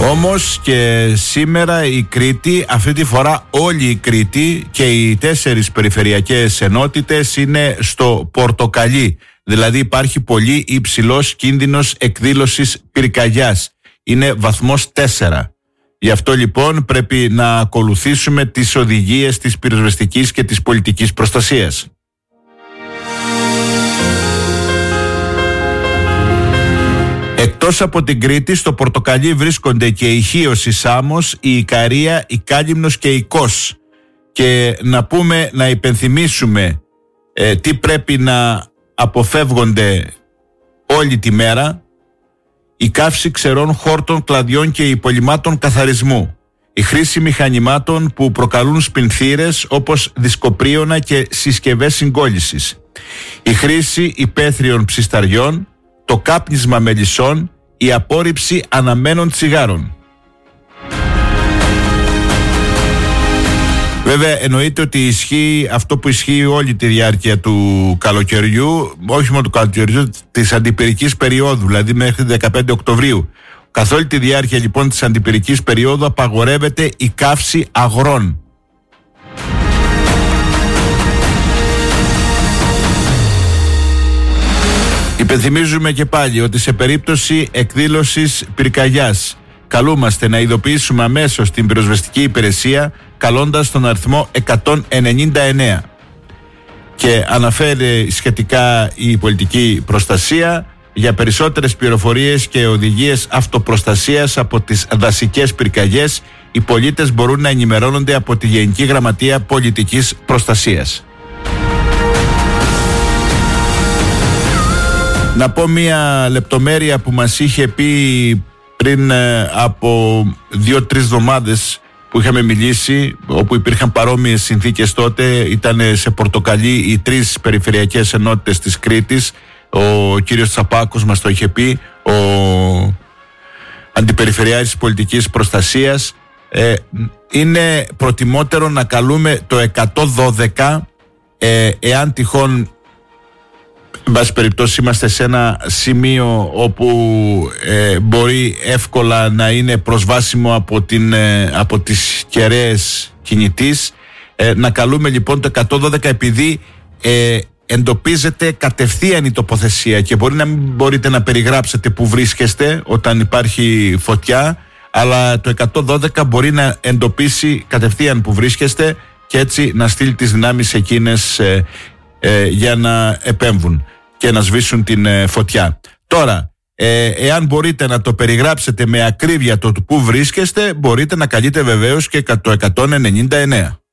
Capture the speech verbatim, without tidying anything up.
Όμως και σήμερα η Κρήτη, αυτή τη φορά όλη η Κρήτη και οι τέσσερις περιφερειακές ενότητες είναι στο πορτοκαλί. Δηλαδή υπάρχει πολύ υψηλός κίνδυνος εκδήλωσης πυρκαγιάς. Είναι βαθμός τέσσερα. Γι' αυτό λοιπόν πρέπει να ακολουθήσουμε τις οδηγίες της πυροσβεστικής και της πολιτικής προστασίας. Εκτός από την Κρήτη, στο πορτοκαλί βρίσκονται και η Χίος, η Σάμος, η Ικαρία, η Κάλυμνος και η Κος. Και να πούμε, να υπενθυμίσουμε ε, τι πρέπει να αποφεύγονται όλη τη μέρα: η καύση ξερών χόρτων, κλαδιών και υπολειμμάτων καθαρισμού, η χρήση μηχανημάτων που προκαλούν σπινθήρες όπως δισκοπρίωνα και συσκευές συγκόλλησης, η χρήση υπαίθριων ψισταριών, το κάπνισμα μελισσών, η απόρριψη αναμένων τσιγάρων. Βέβαια εννοείται ότι ισχύει αυτό που ισχύει όλη τη διάρκεια του καλοκαιριού, όχι μόνο του καλοκαιριού, της αντιπυρικής περίοδου, δηλαδή μέχρι δεκαπέντε Οκτωβρίου. Καθ' όλη τη διάρκεια λοιπόν της αντιπυρικής περίοδου απαγορεύεται η καύση αγρών. Υπενθυμίζουμε και πάλι ότι σε περίπτωση εκδήλωσης πυρκαγιάς καλούμαστε να ειδοποιήσουμε αμέσως την πυροσβεστική υπηρεσία καλώντας τον αριθμό εκατόν ενενήντα εννέα. Και αναφέρει σχετικά η πολιτική προστασία: για περισσότερες πληροφορίες και οδηγίες αυτοπροστασίας από τις δασικές πυρκαγιές, οι πολίτες μπορούν να ενημερώνονται από τη Γενική Γραμματεία Πολιτικής Προστασίας. Να πω μια λεπτομέρεια που μας είχε πει πριν ε, από δύο-τρεις εβδομάδες που είχαμε μιλήσει, όπου υπήρχαν παρόμοιες συνθήκες τότε. Ήταν σε πορτοκαλί οι τρεις περιφερειακές ενότητες της Κρήτης. Ο κύριος Τσαπάκος μας το είχε πει, ο Αντιπεριφερειάρχης Πολιτικής Προστασίας. Ε, είναι προτιμότερο να καλούμε το εκατόν δώδεκα ε, εάν τυχόν, εν πάση περιπτώσει, είμαστε σε ένα σημείο όπου ε, μπορεί εύκολα να είναι προσβάσιμο από, την, ε, από τις κεραίες κινητής. Ε, να καλούμε λοιπόν το εκατόν δώδεκα, επειδή ε, εντοπίζεται κατευθείαν η τοποθεσία και μπορεί να μην μπορείτε να περιγράψετε που βρίσκεστε όταν υπάρχει φωτιά, αλλά το εκατόν δώδεκα μπορεί να εντοπίσει κατευθείαν που βρίσκεστε και έτσι να στείλει τις δυνάμεις εκείνες ε, ε, για να επέμβουν και να σβήσουν την ε, φωτιά. Τώρα, ε, εάν μπορείτε να το περιγράψετε με ακρίβεια το που βρίσκεστε, μπορείτε να καλείτε βεβαίως και το εκατόν ενενήντα εννέα.